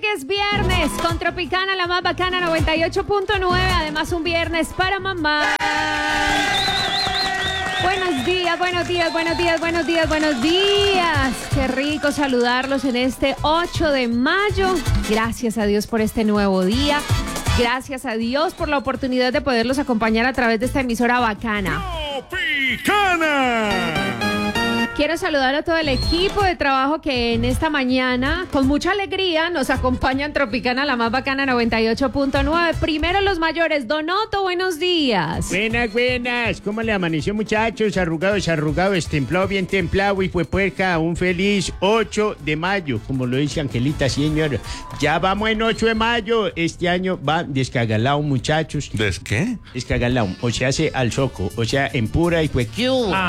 que es viernes con Tropicana, la más bacana 98.9. Además, un viernes para mamá. Buenos días, buenos días, buenos días, buenos días, buenos días. Qué rico saludarlos en este 8 de mayo. Gracias a Dios por este nuevo día. Gracias a Dios por la oportunidad de poderlos acompañar a través de esta emisora bacana. ¡Tropicana! Quiero saludar a todo el equipo de trabajo que en esta mañana, con mucha alegría, nos acompañan Tropicana, la más bacana 98.9. Primero los mayores. Donoto, buenos días. Buenas, buenas. ¿Cómo le amaneció, muchachos? Arrugados, templado, bien templado y fue puerca. Un feliz 8 de mayo, como lo dice Angelita, señor. Ya vamos en 8 de mayo. Este año va descagalao, muchachos. ¿Des qué? Descagalao. O sea, hace al soco. O sea, en pura y fue...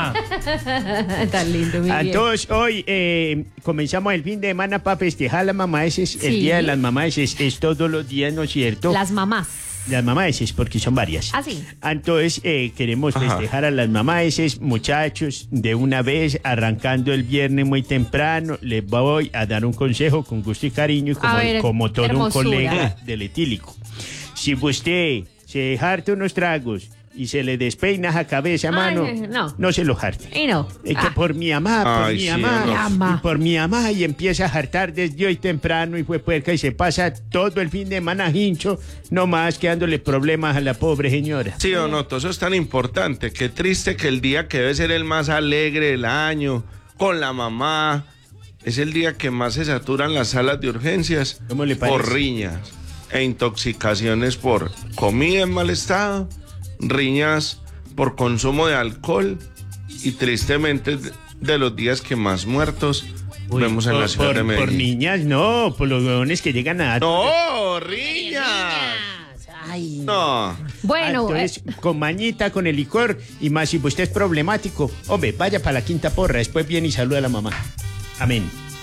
Tan lindo, mi bien. Entonces, hoy comenzamos el fin de semana para festejar a la mamá. Ese es el día de las mamás. Es todos los días, ¿no es cierto? Las mamás. Las mamás, porque son varias. Ah, sí. Entonces, queremos festejar a las mamás, muchachos, de una vez, arrancando el viernes muy temprano. Les voy a dar un consejo con gusto y cariño, como todo hermosura. un colega del etílico. Si usted se jarte unos tragos y se le despeina la cabeza, mano, no se lo jarte. Y no. Es que por mi mamá, y por mi mamá, y empieza a jartar desde hoy temprano y fue puerca y se pasa todo el fin de semana hincho, nomás quedándole problemas a la pobre señora. Sí, Donoto, eso es tan importante. Qué triste que el día que debe ser el más alegre del año, con la mamá, es el día que más se saturan las salas de urgencias. ¿Cómo le parece? Por riñas e intoxicaciones por comida en mal estado, riñas por consumo de alcohol y tristemente de los días que más muertos vemos en la ciudad de Medellín. Por niñas, no, por los huevones que llegan a... ¡No, riñas! Ay. No. Bueno, entonces, con mañita, con el licor, y más si usted es problemático, hombre, vaya para la quinta porra, después viene y saluda a la mamá. Amén.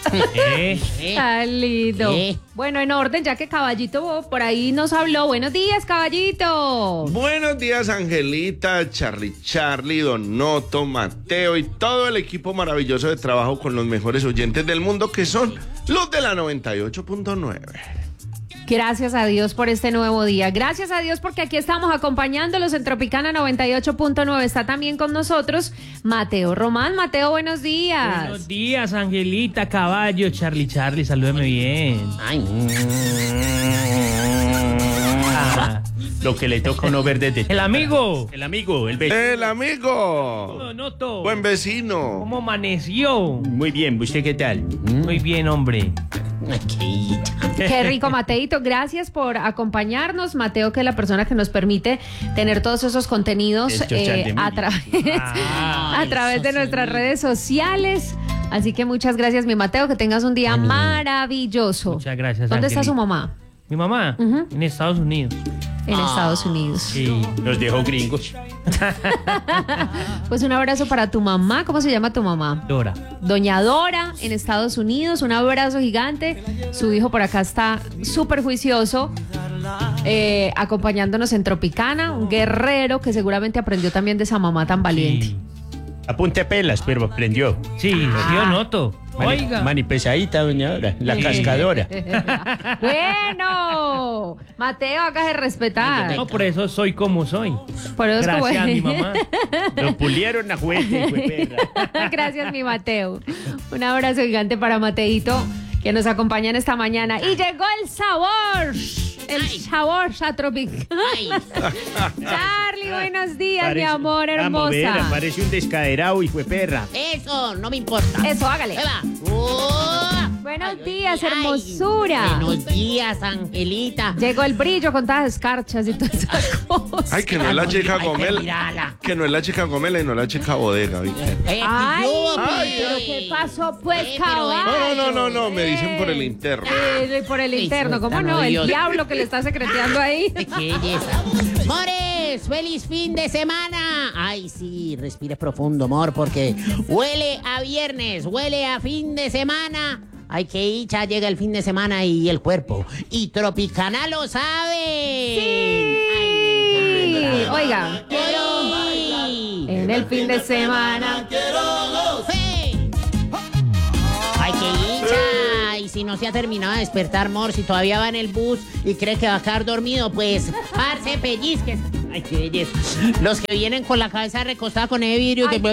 Tan lindo. Bueno, en orden, ya que Caballito por ahí nos habló. Buenos días, Caballito. Buenos días, Angelita, Charlie, Donoto, Mateo y todo el equipo maravilloso de trabajo con los mejores oyentes del mundo, que son los de la 98.9. Gracias a Dios por este nuevo día. Gracias a Dios porque aquí estamos acompañándolos en Tropicana 98.9. Está también con nosotros Mateo Román. Mateo, buenos días. Buenos días, Angelita, Caballo, Charlie, salúdeme bien. Ay. Lo que le toca no ver desde... El amigo. El amigo, el vecino. ¡El amigo! Donoto. Buen vecino. ¿Cómo amaneció? Muy bien, ¿usted qué tal? Muy bien, hombre. Qué rico, Mateito. Gracias por acompañarnos. Mateo, que es la persona que nos permite tener todos esos contenidos a través de nuestras redes sociales. Así que muchas gracias, mi Mateo. Que tengas un día maravilloso. Muchas gracias, ¿Dónde Angelita. está su mamá? ¿Mi mamá? En Estados Unidos. En Estados Unidos. Sí. Los dejó gringos. Pues un abrazo para tu mamá. ¿Cómo se llama tu mamá? Dora. Doña Dora, en Estados Unidos. Un abrazo gigante. Su hijo por acá está súper juicioso, acompañándonos en Tropicana. Un guerrero que seguramente aprendió también de esa mamá tan valiente. Sí. Apunte pelas, pero aprendió. Sí, yo noto. Oiga. Mani pesadita, doña Dora, la cascadora. Bueno, Mateo, hágase respetar. No, por eso soy como soy. Por eso es como- Gracias a mi mamá. Lo pulieron a juguete, fue perra. Gracias, mi Mateo. Un abrazo gigante para Mateito, que nos acompaña en esta mañana. Y llegó el sabor. El sabor a Tropicana. Charlie, buenos días, mi amor Vamos, hermosa. ver, parece un descaderado y fue perra. Eso, no me importa. Eso, hágale. Ahí va. Oh. Buenos Ay, días, ay, hermosura. Buenos días, Angelita. Llegó el brillo con todas las escarchas y todas esas cosas. Ay, que no es la chica Hay que Gomela. mirarla. Que no es la chica Gomela y no es la chica bodega, ¿viste? Ay, Ay, pero ¿qué pasó, pues, pero caballo? No, me dicen por el interno. Por el interno, ¿cómo está no? El nervioso. diablo que le está secreteando ahí. Qué belleza. Mores, feliz fin de semana. Ay, sí, respire profundo, amor, porque huele a viernes, huele a fin de semana. Ay, que ya llega el fin de semana y el cuerpo. Y Tropicana lo sabe. Sí. Ay, me encanta. Oiga, Sí. en el fin de semana. Hey. Ay, que hincha. Y si no se ha terminado de despertar, amor, si todavía va en el bus y cree que va a quedar dormido, pues, parce, pellizques. Ay, qué belleza. Los que vienen con la cabeza recostada con el vidrio. Ay,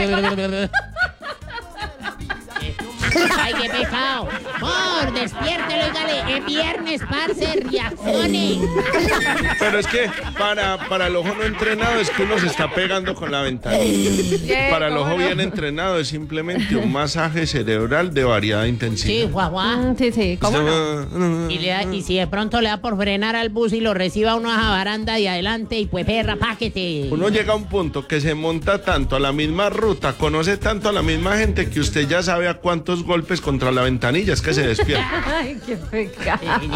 Ay, qué pecado. Amor, despiértelo, dígale. Es viernes, parce, reaccione. Pero es que para el ojo no entrenado es que uno se está pegando con la ventanilla. Para el ojo bien entrenado es simplemente un masaje cerebral de variada Sí, intensidad. guau. Sí, ¿cómo no? Y si de pronto le da por frenar al bus y lo reciba uno a esa baranda de adelante y pues perra, páquete. Uno llega a un punto que se monta tanto a la misma ruta, conoce tanto a la misma gente que usted ya sabe a cuántos golpes contra la ventanilla es que se despierta. Ay, qué pecado.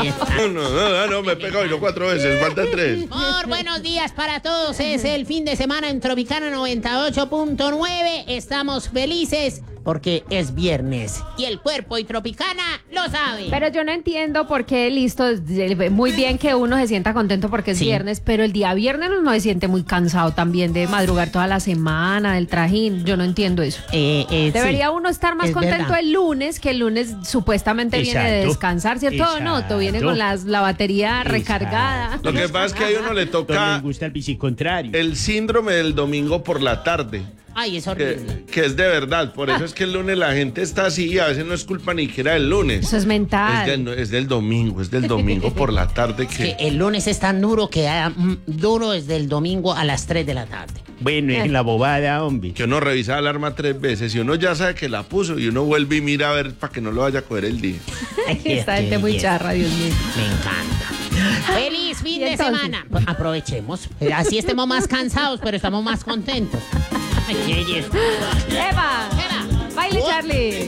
No, me he pegado y no 4 veces, falta 3. Amor, buenos días para todos. Es el fin de semana en Tropicana 98.9. Estamos felices porque es viernes y el cuerpo y Tropicana lo sabe. Pero yo no entiendo por qué, listo, muy bien que uno se sienta contento porque es Sí. viernes, pero el día viernes uno se siente muy cansado también de madrugar toda la semana, del trajín. Yo no entiendo eso. Debería uno estar más es contento verdad. el lunes, que el lunes supuestamente viene de Exacto. descansar, ¿cierto? No, Exacto. viene con la batería Exacto. recargada. Lo que pasa es que a uno le Todo toca les gusta el bicicontrario. el síndrome del domingo por la tarde. Ay, es horrible. Que es de verdad, por eso es que el lunes la gente está así y a veces no es culpa ni siquiera del lunes. Eso es mental. Es del domingo por la tarde Que que... el lunes es tan duro que duro desde el domingo a las 3 de la tarde. Bueno, es la bobada, hombre. Que uno revisa la alarma 3 veces y uno ya sabe que la puso y uno vuelve y mira a ver para que no lo vaya a coger el día. Esta gente muy charra, Dios mío. Me encanta. Feliz fin ¿Y de entonces? semana. Pues aprovechemos. Así estemos más cansados, pero estamos más contentos. Ay, qué belleza. ¡Eva! Eva. ¡Baile, Charlie!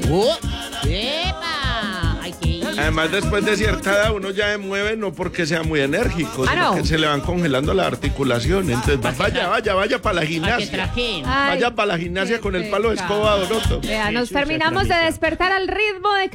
¡Epa! Ay, qué Además, después de cierta edad uno ya se mueve no porque sea muy enérgico, sino no. que se le van congelando las articulaciones. Entonces, vaya para la para que gimnasia. trajen. Ay, Vaya para la gimnasia qué con el palo de pecado. escoba, Donoto. Vea, nos Jesús terminamos de sacramentado. despertar al ritmo de